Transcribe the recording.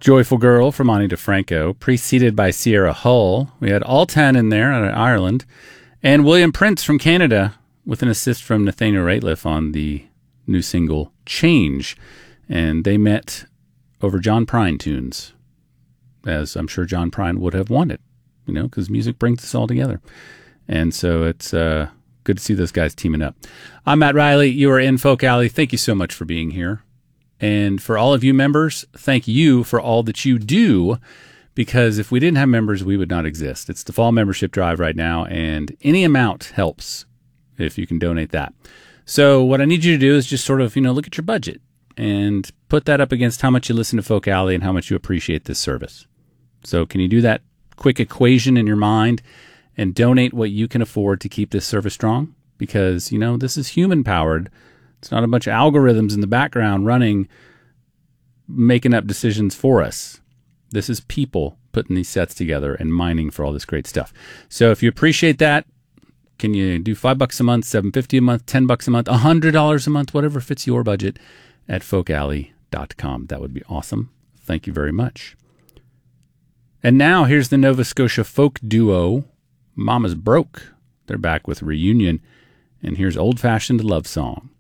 Joyful Girl from Ani DeFranco, preceded by Sierra Hull. We had All 10 in there out of Ireland. And William Prince from Canada with an assist from Nathaniel Rateliff on the new single Change. And they met over John Prine tunes, as I'm sure John Prine would have wanted, because music brings us all together. And so it's good to see those guys teaming up. I'm Matt Riley. You are in Folk Alley. Thank you so much for being here. And for all of you members, thank you for all that you do, because if we didn't have members, we would not exist. It's the fall membership drive right now, and any amount helps if you can donate that. So what I need you to do is just sort of, look at your budget and put that up against how much you listen to Folk Alley and how much you appreciate this service. So can you do that quick equation in your mind and donate what you can afford to keep this service strong? Because, this is human-powered. It's not a bunch of algorithms in the background running, making up decisions for us. This is people putting these sets together and mining for all this great stuff. So if you appreciate that, can you do $5 a month, $7.50 a month, $10 a month, $100 a month, whatever fits your budget at folkalley.com. That would be awesome. Thank you very much. And now here's the Nova Scotia folk duo, Mama's Broke. They're back with Reunion. And here's Old Fashioned Love Song.